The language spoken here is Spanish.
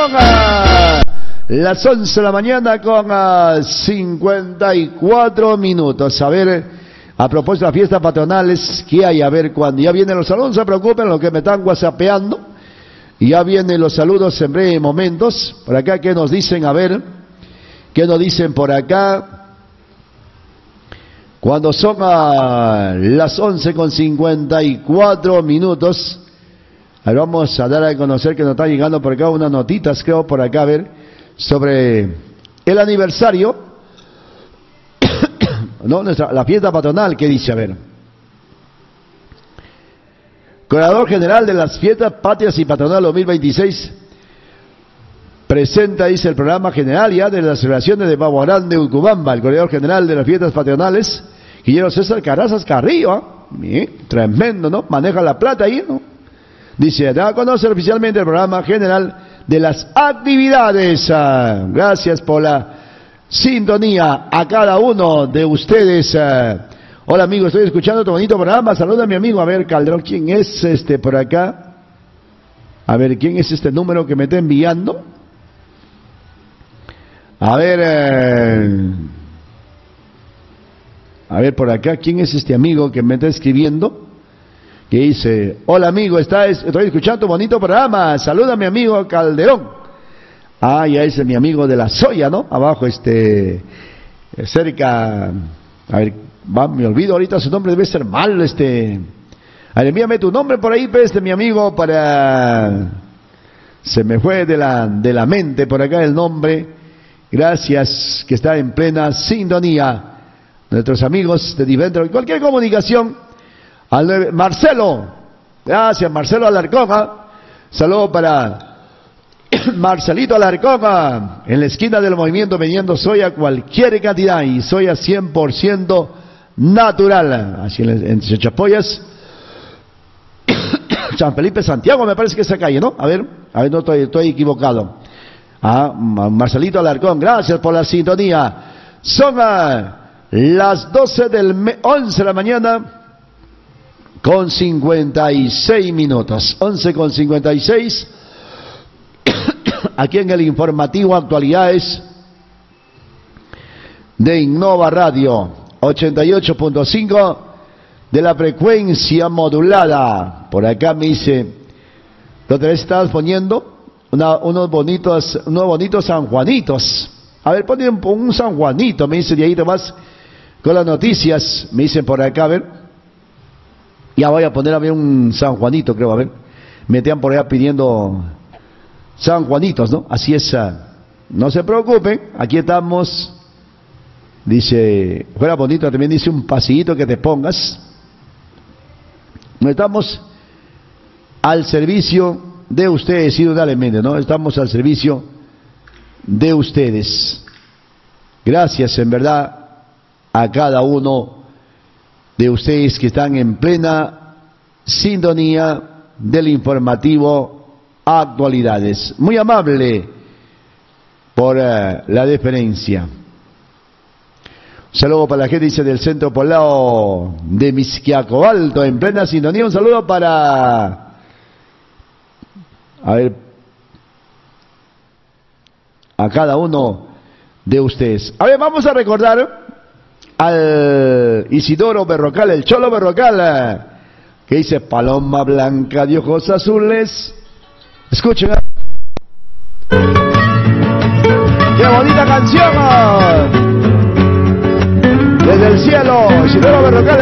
Son las 11 de la mañana con 54 minutos. A ver, a propósito de las fiestas patronales, ¿qué hay? A ver, cuando ya vienen los saludos, no se preocupen, los que me están whatsappeando. Y ya vienen los saludos en breves momentos. Por acá, ¿qué nos dicen? A ver, ¿qué nos dicen por acá? Cuando son las 11 con 54 minutos, a ver, vamos a dar a conocer que nos está llegando por acá unas notitas, creo, por acá, a ver, sobre el aniversario, no, la fiesta patronal, ¿qué dice? A ver. Coordinador General de las Fiestas Patrias y Patronal 2026 presenta, dice, el programa general ya de las celebraciones de Pavo Grande, Ucubamba. El Coordinador General de las Fiestas Patronales, Guillermo César Carrazas Carrillo, tremendo, ¿no? Maneja la plata ahí, ¿no? Dice, da a conocer oficialmente el programa general de las actividades. Gracias por la sintonía a cada uno de ustedes. Hola amigos, estoy escuchando tu bonito programa. Saluda a mi amigo, a ver, Calderón, ¿quién es por acá? A ver, ¿quién es este número que me está enviando? A ver por acá, ¿quién es este amigo que me está escribiendo? Que dice, hola amigo, estoy escuchando tu bonito programa. Saluda a mi amigo Calderón. Ya ese es mi amigo de la Soya, ¿no? Abajo, cerca, a ver, me olvido ahorita su nombre, debe ser mal, a ver, envíame tu nombre por ahí, pues, mi amigo, se me fue de la mente por acá el nombre. Gracias, que está en plena sintonía. Nuestros amigos de diferentes, cualquier comunicación, al Marcelo, gracias, Marcelo Alarcón, saludo para Marcelito Alarcón, en la esquina del movimiento vendiendo soya cualquier cantidad y soya 100% natural, así en Chapoyas, San Felipe Santiago, me parece que es esa calle, ¿no? A ver, no estoy equivocado. Marcelito Alarcón, gracias por la sintonía. Son las 11 de la mañana con 56 minutos. 11 con 56. Aquí en el informativo Actualidades de Innova Radio 88.5 de la frecuencia modulada. Por acá me dice, ¿dónde estabas poniendo? Unos bonitos San Juanitos. A ver, ponle un San Juanito, me dice, de ahí te vas con las noticias, me dicen por acá, a ver. Ya voy a poner a ver un San Juanito, creo, a ver. Me están por allá pidiendo San Juanitos, ¿no? Así es, no se preocupen, aquí estamos. Dice, fuera bonito, también dice un pasillito que te pongas. Estamos al servicio de ustedes, indudablemente, ¿no? Estamos al servicio de ustedes. Gracias, en verdad, a cada uno de ustedes que están en plena sintonía del informativo Actualidades. Muy amable por la deferencia. Un saludo para la gente, dice, del Centro Poblado de Misquiaco Alto, en plena sintonía. Un saludo para... A ver, a cada uno de ustedes. A ver, vamos a recordar al Isidoro Berrocal, el Cholo Berrocal, que dice, paloma blanca de ojos azules. Escuchen. ¡Qué bonita canción! Desde el cielo, Isidoro Berrocal.